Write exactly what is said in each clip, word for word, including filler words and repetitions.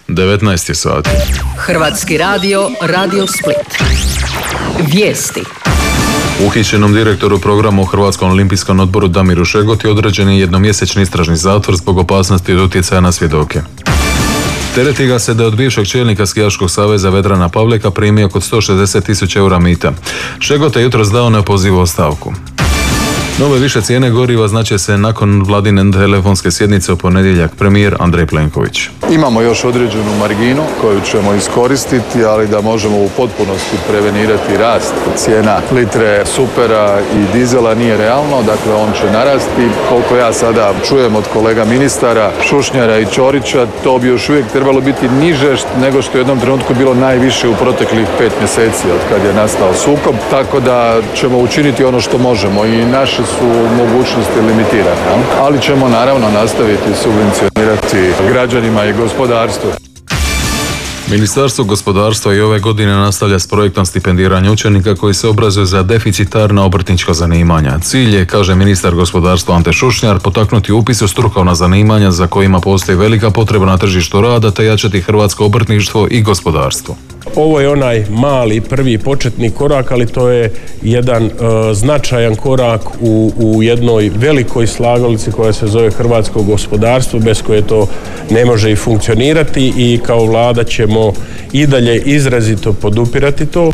devetnaest je sati. Hrvatski radio, Radio Split. Vijesti. Uhićenom direktoru programa u Hrvatskom olimpijskom odboru Damiru Šegoti određen je jednomjesečni istražni zatvor zbog opasnosti od utjecaja na svjedoke. Tereti ga se da je od bivšeg čelnika Skijaškog saveza Vedrana Pavleka primio kod sto šezdeset tisuća eura mita. Šegota je jutros dao neopozivu ostavku. Nove više cijene goriva znače se nakon vladine telefonske sjednice u ponedjeljak premijer Andrej Plenković. Imamo još određenu marginu koju ćemo iskoristiti, ali da možemo u potpunosti prevenirati rast cijena litre supera i dizela nije realno, dakle on će narasti. Koliko ja sada čujem od kolega ministara Šušnjara i Ćorića, to bi još uvijek trebalo biti niže nego što je u jednom trenutku bilo najviše u proteklih pet mjeseci od kad je nastao sukob, tako da ćemo učiniti ono što možemo i naše su mogućnosti limitirane, ali ćemo naravno nastaviti subvencionirati građanima i gospodarstvu. Ministarstvo gospodarstva i ove godine nastavlja s projektom stipendiranja učenika koji se obrazuju za deficitarna obrtnička zanimanja. Cilj je, kaže ministar gospodarstva Ante Šušnjar, potaknuti upis u strukovna zanimanja za kojima postoji velika potreba na tržištu rada te jačati hrvatsko obrtništvo i gospodarstvo. Ovo je onaj mali prvi početni korak, ali to je jedan uh, značajan korak u, u jednoj velikoj slagalici koja se zove hrvatsko gospodarstvo, bez koje to ne može i funkcionirati i kao vlada ćemo i dalje izrazito podupirati to.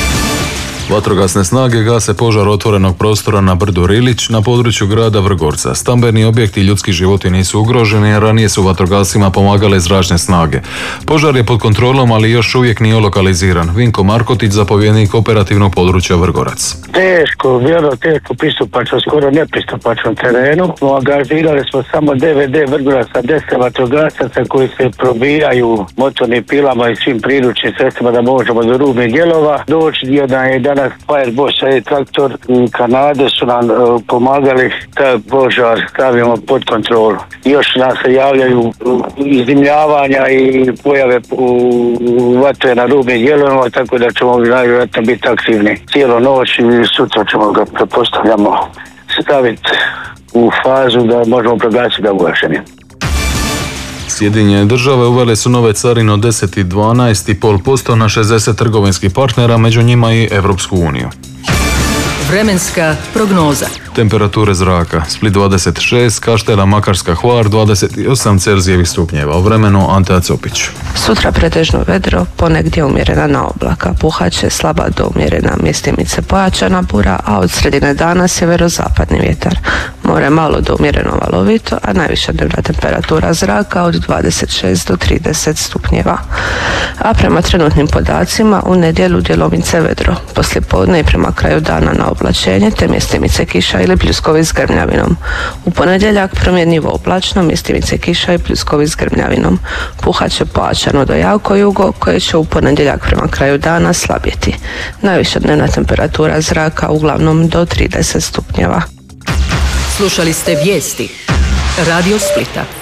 Vatrogasne snage gase požar otvorenog prostora na brdu Rilić na području grada Vrgorca. Stambeni objekti i ljudski životi nisu ugroženi, a ranije su vatrogascima pomagale zračne snage. Požar je pod kontrolom, ali još uvijek nije lokaliziran. Vinko Markotić, zapovjednik operativnog područja Vrgorac. Teško, vrlo teško pristupačno, skoro nepristupačnom terenu. Angažirali smo samo D V D Vrgoraca, deset vatrogasaca koji se probijaju motornim pilama i svim priručnim sredstvima da možemo do rubnih dijelova doći. Jedan je danas Fireboss i traktor i Kanade su nam uh, pomagali taj požar stavimo pod kontrolu. Još nam se javljaju iznimljavanja i pojave u vatre na rubnim dijelovima, tako da ćemo najvjerojatno biti aktivni cijelu noć i sutra ćemo ga, pretpostavljamo, staviti u fazu da možemo proglasiti ga ugašenim. Sjedinjene države uvele su nove carine od deset i dvanaest zarez pet posto na šezdeset trgovinskih partnera, među njima i Europsku uniju. Vremenska prognoza. Temperature zraka: Split dvadeset šest, Kaštela, Makarska, Hvar dvadeset osam Celzijevih stupnjeva. U vremenu Ante Acopić. Sutra pretežno vedro, ponegdje umjerena na oblaka. Puhat će slaba do umjerena, mjestimice pojačana bura, a od sredine dana sjeverozapadni vjetar. More malo do umjereno valovito, a najviša dnevna temperatura zraka od dvadeset šest do trideset stupnjeva. A prema trenutnim podacima u nedjelju djelomice vedro. Poslije podne i prema kraju dana na oblačenje te mjestimice kiša ili pljuskovi s grmljavinom. U ponedjeljak promjenjivo oblačno, mjestimice kiša i pljuskovi s grmljavinom. Puhat će pojačano do jako jugo koje će u ponedjeljak prema kraju dana slabjeti. Najviša dnevna temperatura zraka uglavnom do trideset stupnjeva. Slušali ste vijesti Radio Splita.